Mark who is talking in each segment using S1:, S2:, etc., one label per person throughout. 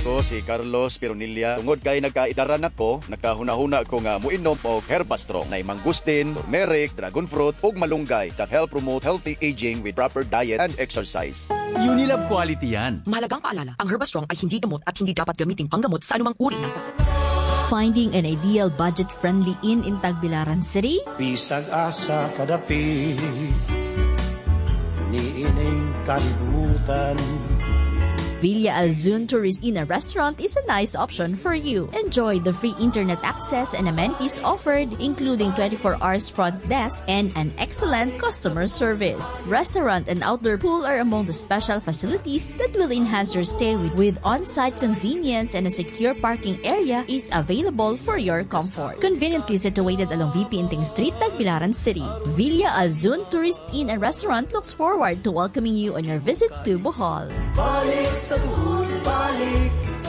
S1: Ako si Carlos Pironilla. Tungod kay nagkaidaran ako, nakahuna-huna ko nga muinom og Herbastrong na mangustin, turmeric, dragon fruit ug malunggay that help promote healthy aging with proper diet and exercise.
S2: Unilab quality yan.
S3: Mahalagang paalala, ang Herbastrong ay hindi gamot at hindi dapat gamitin panggamot sa anumang uri na sakit.
S4: Finding an ideal budget-friendly inn in Tagbilaran City?
S5: Bisag asa kadapi, niining kalibutan.
S4: Villa Alzun Tourist Inn and Restaurant is a nice option for you. Enjoy the free internet access and amenities offered, including 24 hours front desk and an excellent customer service. Restaurant and outdoor pool are among the special facilities that will enhance your stay with on-site convenience, and a secure parking area is available for your comfort. Conveniently situated along VP Inting Street, Tagbilaran City. Villa Alzun Tourist Inn and Restaurant looks forward to welcoming you on your visit to Bohol.
S6: Balik sa Bohol, balik.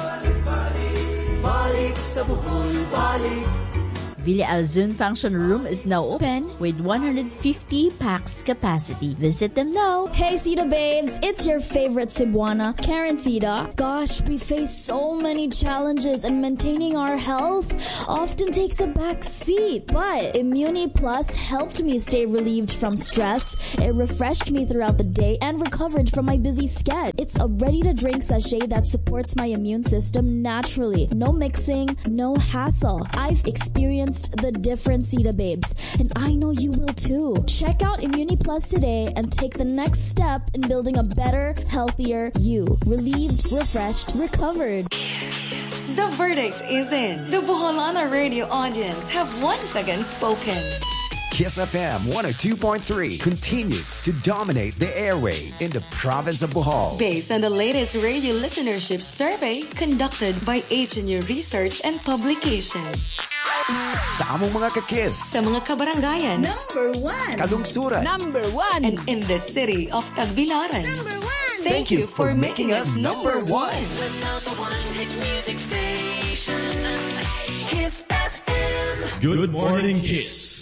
S6: Balik sa Bohol, balik.
S4: Villa Alzun Function Room is now open with 150 pax capacity. Visit them now.
S7: Hey Sita babes, it's your favorite Cebuana, Karen Sita. Gosh, we face so many challenges and maintaining our health often takes a back seat. But Immuni Plus helped me stay relieved from stress. It refreshed me throughout the day and recovered from my busy schedule. It's a ready-to-drink sachet that supports my immune system naturally. No mixing, no hassle. I've experienced the difference, Sita babes, and I know you will too. Check out Immuni Plus today and take the next step in building a better, healthier you. Relieved, refreshed, recovered.
S8: The verdict is in. The Boholana radio audience have once again spoken.
S9: Kiss FM 102.3 continues to dominate the airwaves in the province of Bohol.
S8: Based on the latest radio listenership survey conducted by HNU Research and Publications.
S9: Sa among mga kakiss.
S8: Sa mga kabarangayan.
S3: Number 1.
S9: Kalungsuran.
S3: Number 1.
S8: And in the city of Tagbilaran.
S3: Number 1.
S8: Thank you for making us number 1.
S6: The number 1 hit music station. Kiss FM.
S2: Good morning, Kiss.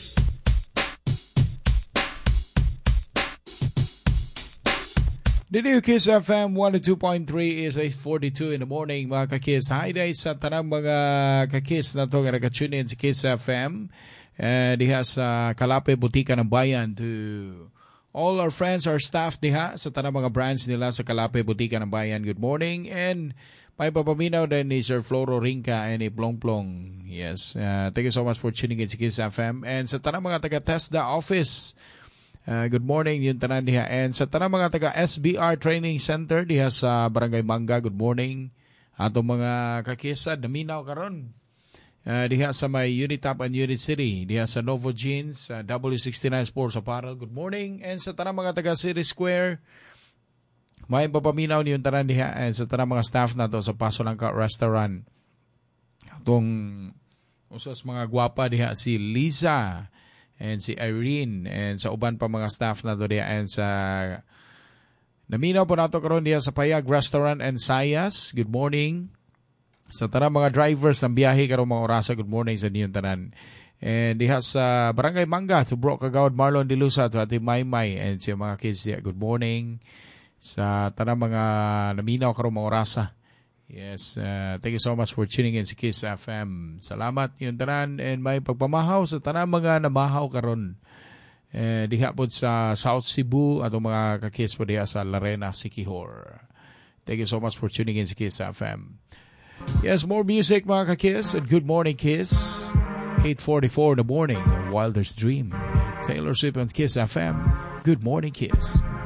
S2: The new Kiss FM 102.3 is 8:42 in the morning, mga kakiss. Hi day sa tanang mga kakiss na ito nga nag-tune in sa Kiss FM. Diha sa Kalape, Butika ng Bayan, to all our friends, our staff diha sa tanang mga branch nila sa Kalape, Butika ng Bayan. Good morning. And may papaminaw din ni Sir Floro Rinca and ni Plong Plong. Yes, thank you so much for tuning in sa Kiss FM. And sa tanang mga taga-TESDA office, good morning yung tanan diha. And sa tanang mga taga SBR Training Center diha sa Barangay Manga, good morning. Ato mga kakisa daminaw karon. Diha sa may Unitap and Unit City, diha sa Novo Jeans, W69 Sports Apparel, good morning. And sa tanang mga taga City Square, may papaminaw yung tanan diha. And sa tanang mga staff nato sa Paso Langka Restaurant, atong usas mga gwapa diha si Lisa and si Irene, and sa uban pa mga staff na doon diya. And sa naminaw po nato karon diya sa Payag Restaurant and Sayas, good morning. Sa tanang mga drivers ng biyahe karong mga orasa, good morning sa niyong tanan. And diha sa Barangay Manga, to Bro Kagawad Marlon Dilusa, to Ate Maymay, and sa mga kids diya, good morning. Sa tanang mga naminaw karong mga orasa. Yes, thank you so much for tuning in sa Kiss FM. Salamat yung tanan, and may pagpamahaw sa tanang mga namahaw karon. Diha po sa South Cebu at mga kakiss po diha sa Larena, Siquijor. Thank you so much for tuning in sa Kiss FM. Yes, more music mga kakiss, and good morning Kiss. 8:44 in the morning, Wilder's Dream. Taylor Swift on Kiss FM. Good morning Kiss.